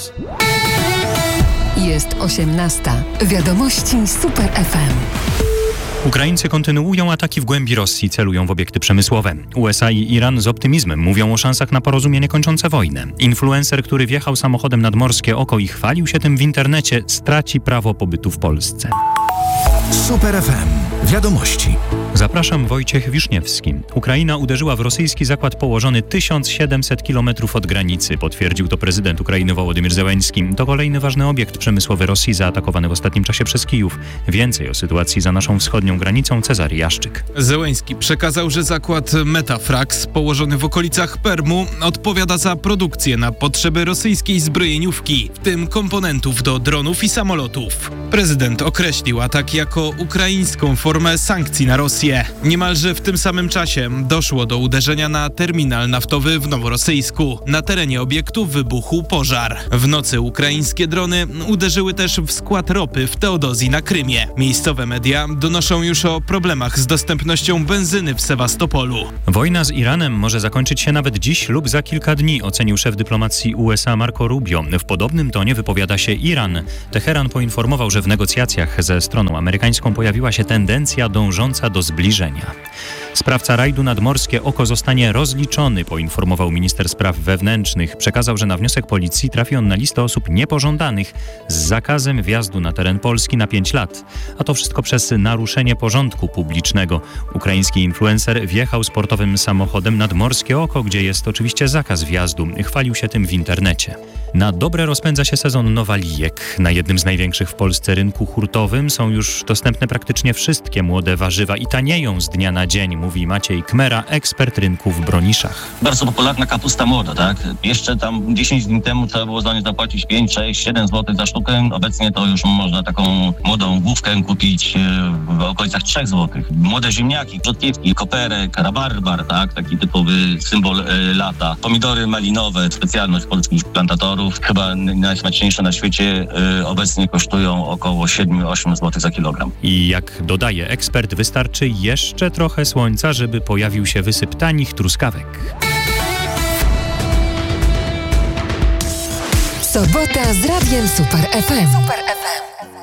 News. Jest 18. Wiadomości Super FM. Ukraińcy kontynuują ataki w głębi Rosji, celują w obiekty przemysłowe. USA i Iran z optymizmem mówią o szansach na porozumienie kończące wojnę. Influencer, który wjechał samochodem nad Morskie Oko i chwalił się tym w internecie, straci prawo pobytu w Polsce. Super FM. Wiadomości. Zapraszam, Wojciech Wiszniewski. Ukraina uderzyła w rosyjski zakład położony 1700 km od granicy, potwierdził to prezydent Ukrainy Wołodymyr Zełenski. To kolejny ważny obiekt przemysłowy Rosji zaatakowany w ostatnim czasie przez Kijów. Więcej o sytuacji za naszą wschodnią granicą Cezary Jaszczyk. Zełenski przekazał, że zakład Metafrax położony w okolicach Permu odpowiada za produkcję na potrzeby rosyjskiej zbrojeniówki, w tym komponentów do dronów i samolotów. Prezydent określił atak jako ukraińską formę sankcji na Rosję. Niemalże w tym samym czasie doszło do uderzenia na terminal naftowy w Noworosyjsku. Na terenie obiektu wybuchł pożar. W nocy ukraińskie drony uderzyły też w skład ropy w Teodozji na Krymie. Miejscowe media donoszą już o problemach z dostępnością benzyny w Sewastopolu. Wojna z Iranem może zakończyć się nawet dziś lub za kilka dni, ocenił szef dyplomacji USA Marco Rubio. W podobnym tonie wypowiada się Iran. Teheran poinformował, że w negocjacjach ze stroną amerykańską pojawiła się tendencja dążąca do zbliżenia. Sprawca rajdu nad Morskie Oko zostanie rozliczony, poinformował minister spraw wewnętrznych. Przekazał, że na wniosek policji trafi on na listę osób niepożądanych z zakazem wjazdu na teren Polski na 5 lat. A to wszystko przez naruszenie porządku publicznego. Ukraiński influencer wjechał sportowym samochodem nad Morskie Oko, gdzie jest oczywiście zakaz wjazdu. Chwalił się tym w internecie. Na dobre rozpędza się sezon nowalijek. Na jednym z największych w Polsce rynku hurtowym są już dostępne praktycznie wszystkie młode warzywa i tanieją z dnia na dzień, mówi Maciej Kmera, ekspert rynku w Broniszach. Bardzo popularna kapusta młoda, tak? Jeszcze tam 10 dni temu trzeba było za nie zapłacić 5, 6, 7 zł za sztukę. Obecnie to już można taką młodą główkę kupić w okolicach 3 zł. Młode ziemniaki, rzodkiewki, koperek, rabarbar, tak? Taki typowy symbol lata. Pomidory malinowe, specjalność polskich plantatorów. Chyba najsmaczniejsze na świecie, obecnie kosztują około 7-8 zł za kilogram. I jak dodaje ekspert, wystarczy jeszcze trochę słońca, żeby pojawił się wysyp tanich truskawek. Sobota z Radiem Super FM.